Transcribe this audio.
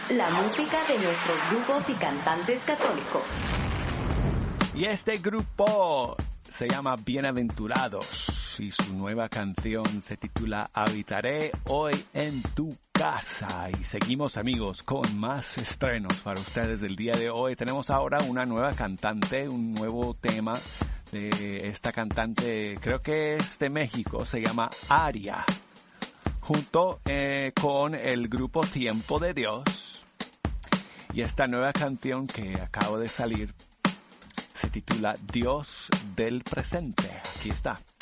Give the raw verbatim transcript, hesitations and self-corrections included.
la música de nuestros grupos y cantantes católicos. Y este grupo se llama Bienaventurados y su nueva canción se titula Habitaré hoy en tu casa. Y seguimos, amigos, con más estrenos para ustedes el día de hoy. Tenemos ahora una nueva cantante, un nuevo tema de esta cantante, creo que es de México, se llama Aria, junto eh, con el grupo Tiempo de Dios. Y esta nueva canción que acabo de salir se titula Dios del presente. Aquí está.